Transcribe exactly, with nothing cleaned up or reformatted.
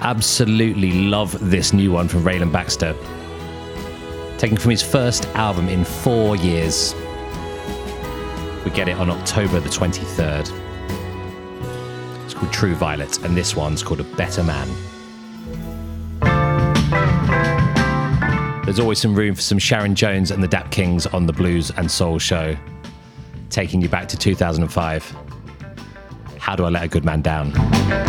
Absolutely love this new one from Raylan Baxter. Taken from his first album in four years. We get it on October the twenty-third. It's called True Violet, and this one's called A Better Man. There's always some room for some Sharon Jones and the Dap Kings on the Blues and Soul Show, taking you back to two thousand five. How Do I Let a Good Man Down?